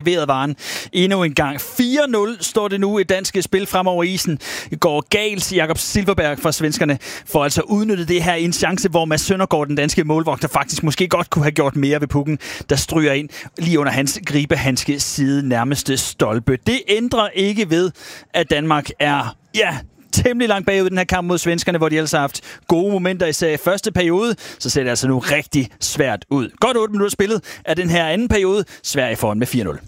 leveret varen endnu en gang. 4-0 står det nu i danske spil fremover isen. Det går galt. Jakob Silfverberg fra svenskerne får altså udnyttet det her i en chance, hvor Mads Søndergaard, den danske målvogter, faktisk måske godt kunne have gjort mere ved pukken, der stryger ind lige under hans gribehandske side nærmeste stolpe. Det ændrer ikke ved, at Danmark er, temmelig langt bagud i den her kamp mod svenskerne, hvor de ellers har haft gode momenter især i første periode, så ser det altså nu rigtig svært ud. Godt 8 minutter spillet af den her anden periode. Sverige foran med 4-0.